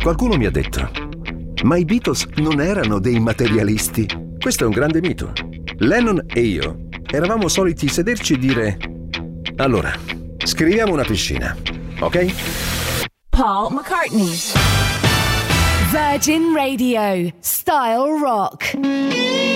Qualcuno mi ha detto: ma i Beatles non erano dei materialisti. Questo è un grande mito. Lennon e io eravamo soliti sederci e dire: allora, scriviamo una piscina, ok? Paul McCartney. Virgin Radio. Style Rock.